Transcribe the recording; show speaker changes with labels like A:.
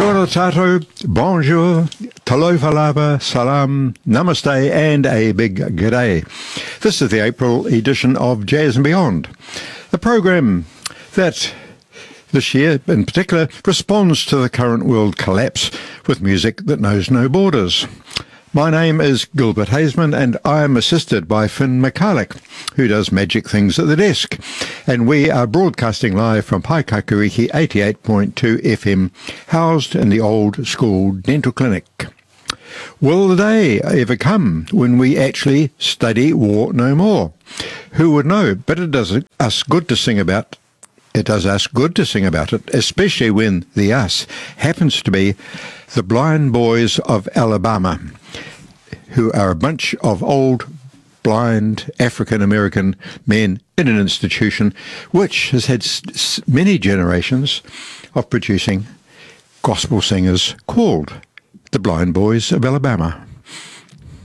A: Kia ora tātou, bonjour, talofa lava, salam, namaste and a big g'day. This is the April edition of Jazz and Beyond, a program that this year in particular responds to the current world collapse with music that knows no borders. My name is Gilbert Hazeman and I am assisted by Finn McCarlick, who does magic things at the desk. And we are broadcasting live from Paikakuriki 88.2 FM, housed in the old school dental clinic. Will the day ever come when we actually study war no more? Who would know? But it does us good to sing about. It does us good to sing about it, especially when the us happens to be the Blind Boys of Alabama, who are a bunch of old, blind African-American men in an institution which has had many generations of producing gospel singers called the Blind Boys of Alabama.